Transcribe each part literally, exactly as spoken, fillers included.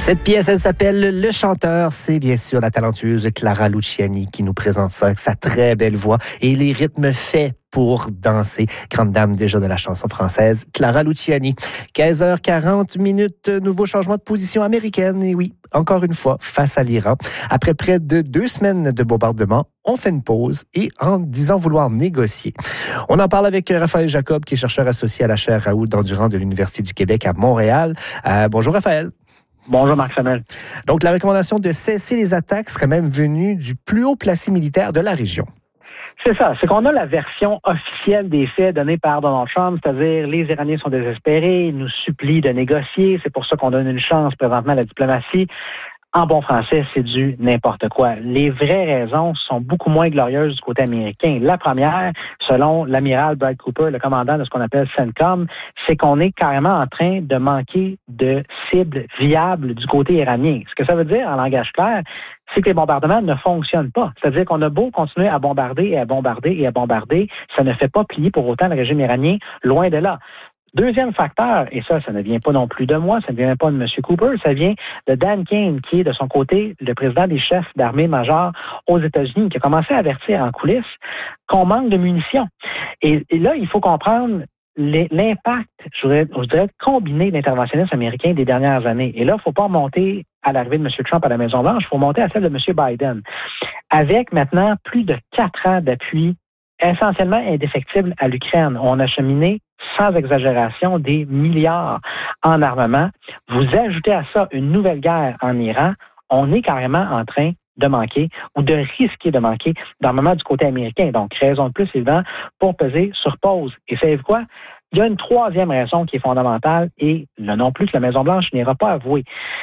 Cette pièce, elle s'appelle Le Chanteur. C'est bien sûr la talentueuse Clara Luciani qui nous présente ça avec sa très belle voix et les rythmes faits pour danser. Grande dame déjà de la chanson française, Clara Luciani. quinze heures quarante minutes, nouveau changement de position américaine. Et oui, encore une fois, face à l'Iran. Après près de deux semaines de bombardement, on fait une pause et en disant vouloir négocier. On en parle avec Raphaël Jacob, qui est chercheur associé à la chaire Raoul Dandurand de l'Université du Québec à Montréal. Euh, bonjour Raphaël. Bonjour Marc-Samuel. Donc, la recommandation de cesser les attaques serait même venue du plus haut placé militaire de la région. C'est ça, c'est qu'on a la version officielle des faits donnée par Donald Trump, c'est-à-dire les Iraniens sont désespérés, ils nous supplient de négocier, c'est pour ça qu'on donne une chance présentement à la diplomatie. En bon français, c'est du n'importe quoi. Les vraies raisons sont beaucoup moins glorieuses du côté américain. La première, selon l'amiral Brad Cooper, le commandant de ce qu'on appelle CENTCOM, c'est qu'on est carrément en train de manquer de cibles viables du côté iranien. Ce que ça veut dire, en langage clair, c'est que les bombardements ne fonctionnent pas. C'est-à-dire qu'on a beau continuer à bombarder et à bombarder et à bombarder, ça ne fait pas plier pour autant le régime iranien, loin de là. Deuxième facteur, et ça, ça ne vient pas non plus de moi, ça ne vient pas de M. Cooper, ça vient de Dan Kane, qui est de son côté le président des chefs d'armée-major aux États-Unis, qui a commencé à avertir en coulisses qu'on manque de munitions. Et, et là, il faut comprendre les, l'impact, je dirais, je dirais, combiné de l'interventionnisme américain des dernières années. Et là, il ne faut pas remonter à l'arrivée de M. Trump à la Maison-Blanche, il faut remonter à celle de M. Biden. Avec maintenant plus de quatre ans d'appui essentiellement indéfectible à l'Ukraine, on a cheminé sans exagération, des milliards en armement. Vous ajoutez à ça une nouvelle guerre en Iran, on est carrément en train de manquer ou de risquer de manquer d'armement du côté américain. Donc, raison de plus, évidemment, pour peser sur pause. Et savez-vous quoi? Il y a une troisième raison qui est fondamentale et là non plus que la Maison-Blanche n'ira pas avouer.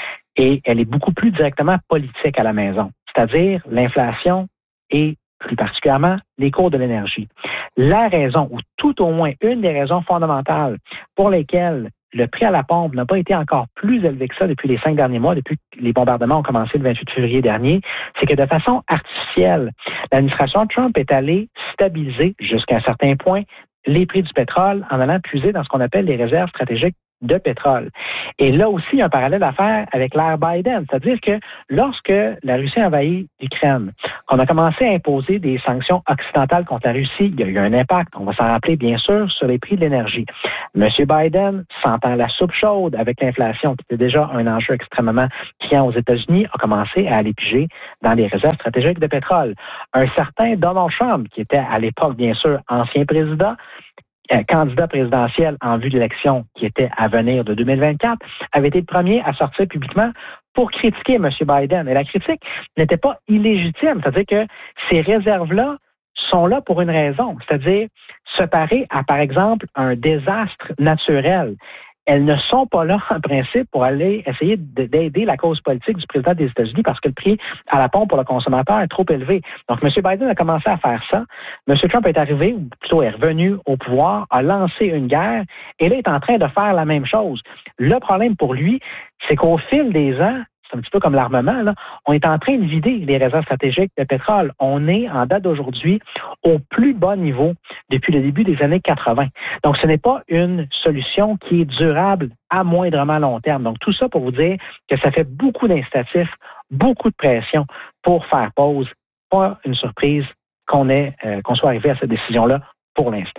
Et elle est beaucoup plus directement politique à la maison, c'est-à-dire l'inflation et plus particulièrement les cours de l'énergie. La raison, ou tout au moins une des raisons fondamentales pour lesquelles le prix à la pompe n'a pas été encore plus élevé que ça depuis les cinq derniers mois, depuis que les bombardements ont commencé le vingt-huit février dernier, c'est que de façon artificielle, l'administration Trump est allée stabiliser jusqu'à un certain point les prix du pétrole en allant puiser dans ce qu'on appelle les réserves stratégiques de pétrole. Et là aussi, il y a un parallèle à faire avec l'ère Biden. C'est-à-dire que lorsque la Russie a envahi l'Ukraine, qu'on a commencé à imposer des sanctions occidentales contre la Russie, il y a eu un impact, on va s'en rappeler bien sûr, sur les prix de l'énergie. M. Biden, sentant la soupe chaude avec l'inflation, qui était déjà un enjeu extrêmement criant aux États-Unis, a commencé à aller piger dans les réserves stratégiques de pétrole. Un certain Donald Trump, qui était à l'époque, bien sûr, ancien président, candidat présidentiel en vue de l'élection qui était à venir de deux mille vingt-quatre, avait été le premier à sortir publiquement pour critiquer M. Biden. Et la critique n'était pas illégitime, c'est-à-dire que ces réserves-là sont là pour une raison, c'est-à-dire se parer à, par exemple, un désastre naturel. Elles ne sont pas là, en principe, pour aller essayer d'aider la cause politique du président des États-Unis parce que le prix à la pompe pour le consommateur est trop élevé. Donc, M. Biden a commencé à faire ça. M. Trump est arrivé, ou plutôt est revenu au pouvoir, a lancé une guerre, et là, est en train de faire la même chose. Le problème pour lui, c'est qu'au fil des ans, c'est un petit peu comme l'armement, là, on est en train de vider les réserves stratégiques de pétrole. On est, en date d'aujourd'hui, au plus bas niveau depuis le début des années quatre-vingt. Donc, ce n'est pas une solution qui est durable à moindrement long terme. Donc, tout ça pour vous dire que ça fait beaucoup d'incitatifs, beaucoup de pression pour faire pause. Pas une surprise qu'on ait, euh, qu'on soit arrivé à cette décision-là pour l'instant.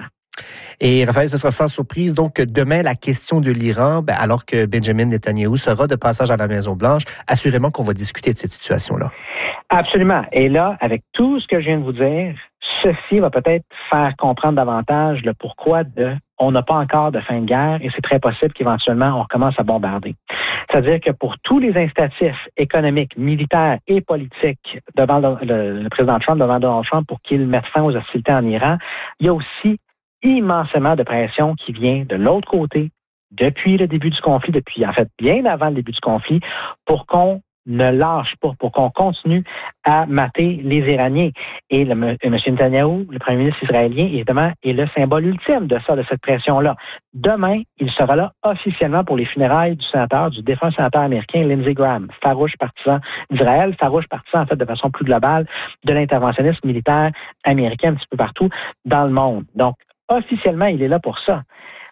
Et Raphaël, ce sera sans surprise. Donc, demain, la question de l'Iran, ben, alors que Benjamin Netanyahou sera de passage à la Maison-Blanche, assurément qu'on va discuter de cette situation-là. Absolument. Et là, avec tout ce que je viens de vous dire, ceci va peut-être faire comprendre davantage le pourquoi de on n'a pas encore de fin de guerre et c'est très possible qu'éventuellement on recommence à bombarder. C'est-à-dire que pour tous les incitatifs économiques, militaires et politiques devant le, le, le président Trump, devant Donald Trump pour qu'il mette fin aux hostilités en Iran, il y a aussi immensément de pression qui vient de l'autre côté depuis le début du conflit, depuis en fait bien avant le début du conflit, pour qu'on ne lâche pas, pour qu'on continue à mater les Iraniens. Et le, M. Netanyahou, le premier ministre israélien, évidemment, est le symbole ultime de ça, de cette pression-là. Demain, il sera là officiellement pour les funérailles du sénateur, du défunt sénateur américain Lindsey Graham, farouche partisan d'Israël, farouche partisan, en fait, de façon plus globale, de l'interventionnisme militaire américain un petit peu partout dans le monde. Donc, officiellement, il est là pour ça.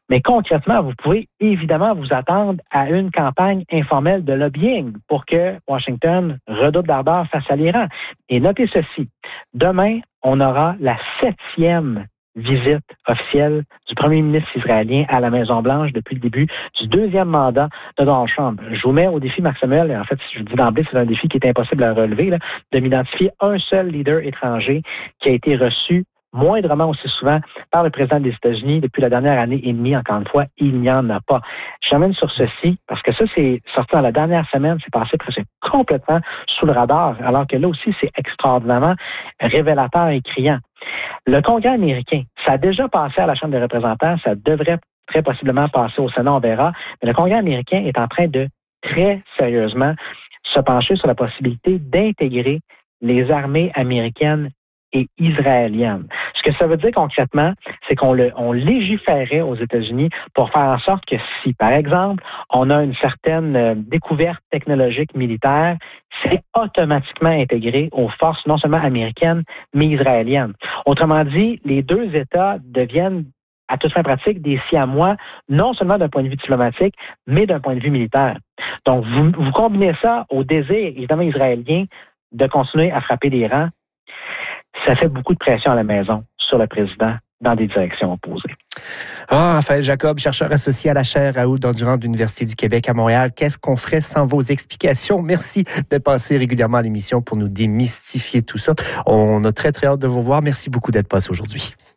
Mais concrètement, vous pouvez évidemment vous attendre à une campagne informelle de lobbying pour que Washington redouble d'ardeur face à l'Iran. Et notez ceci, demain, on aura la septième visite officielle du premier ministre israélien à la Maison-Blanche depuis le début du deuxième mandat de Donald Trump. Je vous mets au défi, Marc Samuel, et en fait, je vous dis d'emblée, c'est un défi qui est impossible à relever, là, de m'identifier un seul leader étranger qui a été reçu moindrement aussi souvent par le président des États-Unis depuis la dernière année et demie. Encore une fois, il n'y en a pas. Je termine sur ceci, parce que ça, c'est sorti dans la dernière semaine, c'est passé presque complètement sous le radar, alors que là aussi, c'est extraordinairement révélateur et criant. Le Congrès américain, ça a déjà passé à la Chambre des représentants, ça devrait très possiblement passer au Sénat, on verra, mais le Congrès américain est en train de très sérieusement se pencher sur la possibilité d'intégrer les armées américaines et israélienne. Ce que ça veut dire concrètement, c'est qu'on le, on légiférait aux États-Unis pour faire en sorte que si, par exemple, on a une certaine euh, découverte technologique militaire, c'est automatiquement intégré aux forces non seulement américaines, mais israéliennes. Autrement dit, les deux États deviennent à toute fin pratique des siamois, non seulement d'un point de vue diplomatique, mais d'un point de vue militaire. Donc, vous, vous combinez ça au désir, évidemment, israélien de continuer à frapper l'Iran. Ça fait beaucoup de pression à la maison sur le président dans des directions opposées. Ah, Raphaël Jacob, chercheur associé à la chaire Raoul Dandurand de l'Université du Québec à Montréal. Qu'est-ce qu'on ferait sans vos explications? Merci de passer régulièrement à l'émission pour nous démystifier tout ça. On a très, très hâte de vous voir. Merci beaucoup d'être passé aujourd'hui.